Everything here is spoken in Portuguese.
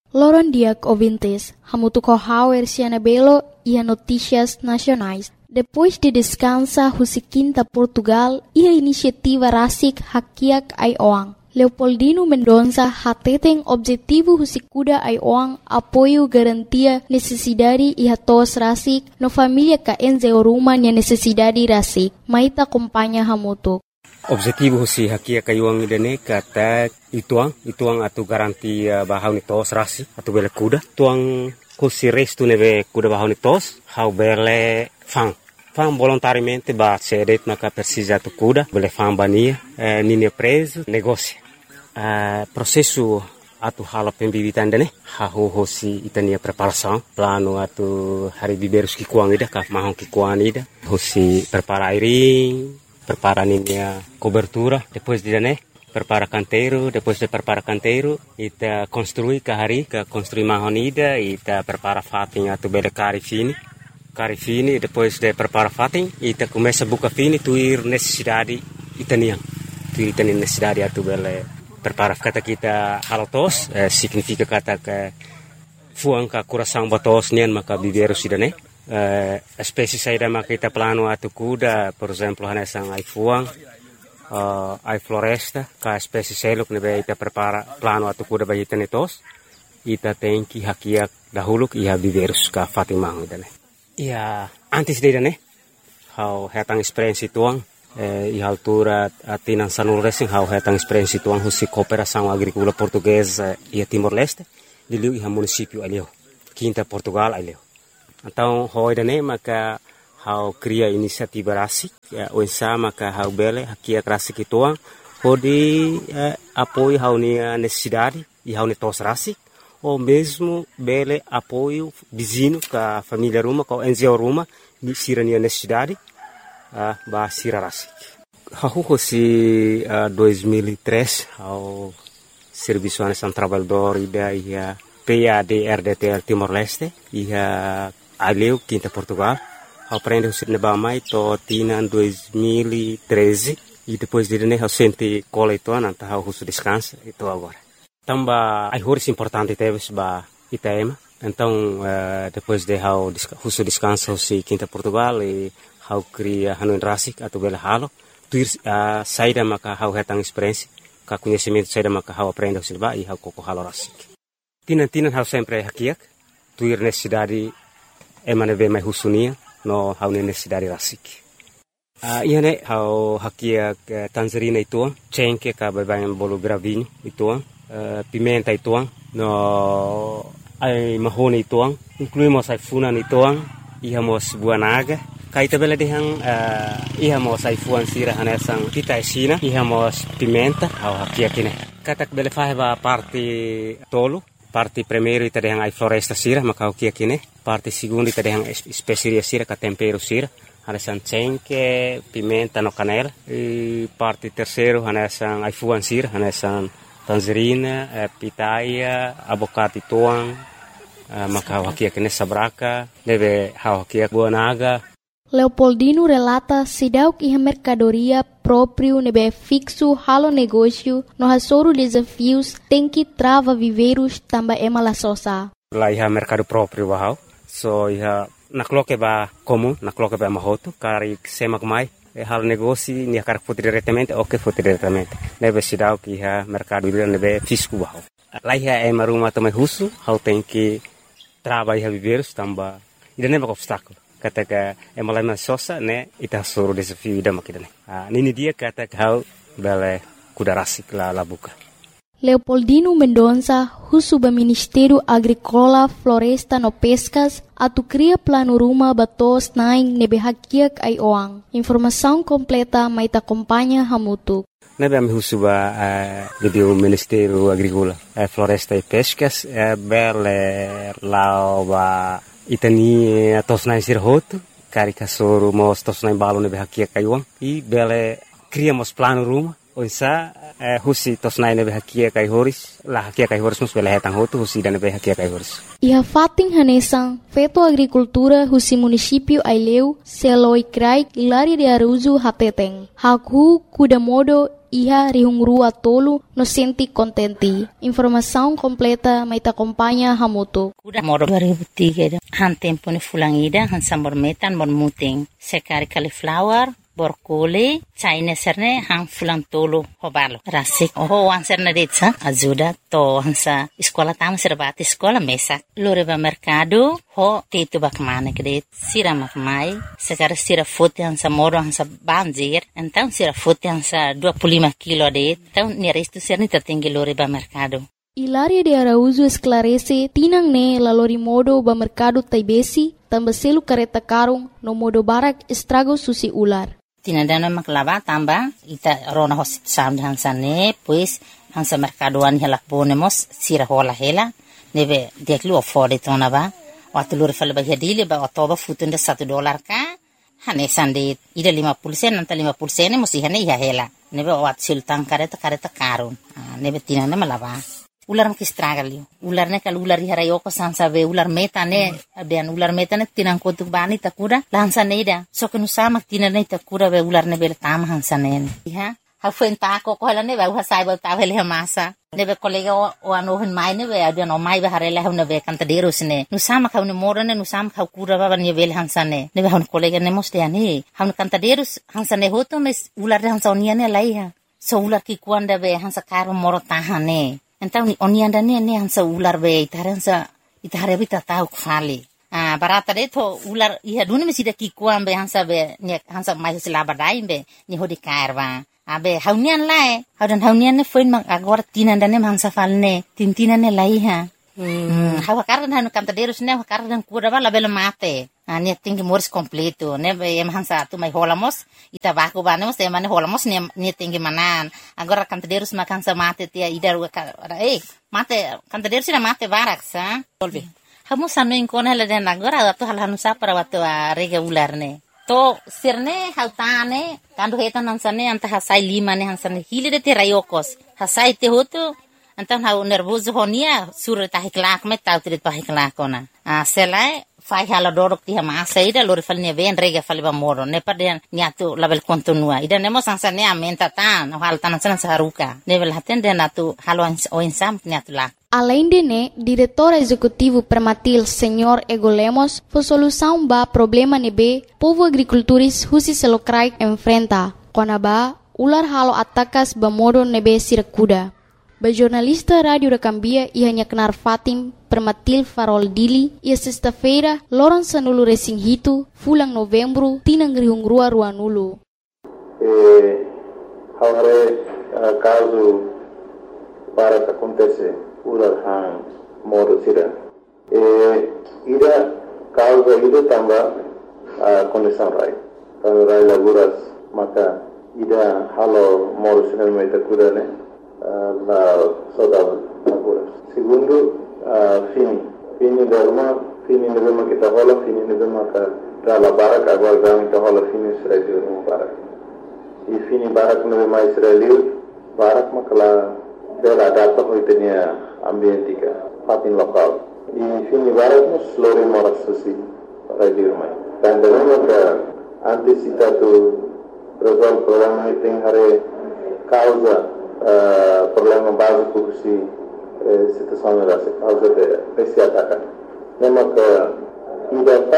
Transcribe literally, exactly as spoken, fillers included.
Loron diak ouvintes, hamutu kohauer siana belo e notícias nacionais. Depois de descansa Husiquinta Portugal e a iniciativa Rasik Hakiak Aioang. Leopoldino Mendonça hateten objetivo Husikuda Aioang apoio garantia necessidade e hatos Rasik no família ka enzeoruma nia necessidade Rasik. Maita acompanha hamutu. Objetivo si hakia kayuang idane kata ituang ituang atu garanti bahau ni tos rasi atu bele kuda tuang kusi restu neve kuda bahau ni tos hau bele fang fang volontariamente ba cedet maka persija tu kuda bele fang bania eh, nini preso negócio eh, processo atu hala pembibitan dane hau hosi itania preparação plano atu hari biberus ki kuang ida ka mahong ki kuang ida hosi prepara airing prepara a cobertura, depois de né, prepara canteiro, depois de prepara canteiro, ita construi kahari, ka construi mahonida, ita prepara fatin atu bele cari fini, cari fini, depois de prepara fatin, ita começa buka fini, tuir necessidade itanian, tuir itanian necessidade atu bele prepara kata kita halotos, eh, significa kata que fuang ka coração batos nian maka biberu sidane. Uh, espécie saída maka kita plano atu kuda, por exemplo, hanesang ai fuang, uh, ai floresta, ka espécie seluk nebe ita prepara plano atu kuda bagi tenetos, ita tenki hakiak dahulu iha biverus ka fatimang idane. Ia antes de idane, hau hetang experiência tuang, eh, iha altura atinan sanul racing hau hetang experiência tuang husi cooperação agrícola portuguesa e Timor-Leste, diliu iha município alio, Quinta Portugal alio. Então, hoje né, maka hau cria inisiativa rasik, o ensa maka hau bele hakia rasik ituang, hodi eh, apoio hau ni necessidade e hau ni tos rasik, ou mesmo bele apoio vizinho ka família ruma, ka N G O ruma, ni sira ni necessidade, uh, ba sira rasik. Hau hosi uh, dois mil e três, hau serviço anesan trabalhador ida ia P A D R D T L Timor-Leste, ia Aleu, Quinta Portugal, aprende o sir nebamai to tina dois mil e treze e depois de né eu senti cola itu nanta hau husu descansa itu agora. Tamba ai horis importante teve ba Itaema. Então uh, depois de hau husu descansa si Quinta Portugal e hau cria hanuin rasik atau bela halo, tuir uh, saída maka hau hetang experiência, ka conhecimento saída maka hau aprende o sir ba e hau koko halo rasik. Tina tina hau sempre hakiak, tuir necessidade emane ve mai husunia no hau necessidade rasik. Uh, ia ne hau hakia uh, tangerina ituang, cengke ka babayan bolu gravinho ituang, uh, pimenta ituang, no ai mahone ituang, incluímos ai funan ituang, iha mos buanaga, kaita bela dehang uh, iha mos ai fuan sira hanesang kita esina, iha mos pimenta hau hakia kine. Katak bele faheba parte tolo, parte primeiro ita dehang ai floresta sira maka hau kia kine. Parte segundo ita dehang especiaria sira ka tempero sira, hanesan cengke, pimenta no canela. E parte terceiro hanesan ai fuan sira, hanesan tangerina, eh, pitaia, abocate tuang, eh, maka hau hakia kine sabraka, deve hau hakia buanaga. Leopoldino relata sidauk iha mercadoria próprio nebe fixo halo negócio no hasoro desafios tem que trava viveiros tamba ema la sosa. Lá iha mercado próprio bahau, so iha nakloke ba comum, nakloke ba mahoto, kari semak mai, e halo negócio ni akar foto diretamente ou que foto diretamente. Nebe sidauk iha mercado nebe fixo bahau. Lá iha ema rumah também husu, hau tem que trava iha viveiros tamba, ida nebe obstáculo. Kata ka emalama sosa ne ita soro desafio ida makidane. Ah nini dia kata kau bele kuda rasik la labuka. Leopoldino Mendonça, husu ba Ministério Agrícola, Floresta no Pescas, atu cria plano ruma batos naing nebe hakiak ai oang. Informação completa mai ta acompanha hamutu. Nebe am husu ba uh, do Ministério Agrícola, uh, Floresta e Pescas, uh, bele lao ba itani tos nai sirhoto, cari kasoro mos tos nai balo nebe hakia kayuang, e bele criamos plano ruma, Oisa eh, husi tos nai nebe hakia kai horis la hakia kai horis mus bela hetang hotu husi dan nebe hakia kai horis. Iha fating hanesang feto agricultura husi município Aileu seloi krai Hilaria de Araújo hateteng. Hakhu kuda modo iha rihungrua tolu no senti contenti. Informação completa mai ta acompanha hamoto. Kuda modo dua ribu tiga han tempo ni fulangida han sambor metan mon muting. Sekari cauliflower borkole China serne hang fulang tolo hobalo rasik oh ang serne detsa ajuda to hansa sekolah tam serbati sekolah mesak loreba mercado ho tetu bakmane kede sira makmai sekarang sira foto hansa moro hansa banjir então sira foto hansa dua puluh lima kilo de então ni resto serne tertinggi loreba mercado. Hilaria de Araújo esclarece tinang ne la lori modo ba mercado taibesi tambah selu kareta karung no modo barak estrago susi ular. Tinadana maklava tamba ita rona hosit sam hansa ne pues hansa mercadoan hela ponemos sira hola hela nebe deklu afford tona ba watulur fal ba hedile ba todo futunda satu dolar ka hane sande ida lima puluh sen nanta lima puluh sen musi hane ya hela nebe wat sultan kareta kareta karun nebe tinana malava ular makistragali ular ne kal ular harayo ko sansa be ular meta ne abian ular meta ne tinang kotuk bani takura lansa neida so kenu sama tinane takura be ular ne bel tam hansa ne ha ha fuenta ko ko hala ne ba ha sai ba ta vele masa ne be kolega o ano hen mai ne be abian o mai be harela ne be kanta deros ne nu sama ka ne moro ne nu sama ka kura ba ne bel hansa ne ne be han kolega ne moste ani han kanta deros hansa ne hoto mes ular hansa onia ne lai ha so ular ki kuanda be hansa karo moro tahane. Então ni onianda ne ne hansa ular be itaransa itare bita tau khali ah barata de to ular iha duni mesida ki kuam be hansa be ne hansa mai sila badai be ni hodi kairwa abe haunian lai haudan haunian ne foin mak agor tinanda ne hansa falne tintina ne lai ha hmm hawa kardan hanu kanta derus ne kardan kura bala bela mate ani tinggi moris completo ne em hansa tu mai holamos ita baku banemos te mane holamos ne ne tinggi manan agora cantaderos ma kansa mate tia idar eh mate cantaderos na mate barak sa volvi hamu sanu inkona la den agora tu hal hanu sa para watu rega ular ne to sirne hautane kandu hetan hansane anta hasai lima ne hansane hile de terayokos hasai te hotu antan hau nervoso honia sur ta hiklak me tau trit pa hiklakona a selai fai hala dorok ti hama saida lori falne ven rega faliba moro ne pardian niatu label kontinua ida nemo sansa ne amenta tan hal tan san saruka level haten de natu halo o insam niatu la. Além de ne, diretor executivo Permatil, senhor Ego Lemos, por solução ba problema nebe, povo agricultores husi selokrai enfrenta. Konaba, ular halo atakas ba modo nebe sirakuda. Ba jornalista Radio da Cambia ia nyaknar Fatim Permatil Farol Dili ia sexta-feira loron sanulu resing hitu fulang novembro tinang rihung rua rua nulu. Eh, haware uh, caso para que acontece ular hang modo sira. Eh, ida causa ida tamba uh, condição rai. Kalau rai laguras maka ida halo modo sira meita kudane. Uh, la saudade laguras. Segundo, uh, fini. Fini derma, fini nebema kita hola, fini nebema ka dala barak agora gami kita hola fini Israel no barak. E fini barak nebema Israel barak makala dela data hoitenia ambientika fatin lokal. E fini barak nos lori moras sasi radio mai. Dan derma ka antisipatu resolve problema iting hare causa Uh, problema básico que se uh, situação era essa causa de esse ataque. Lembra que ida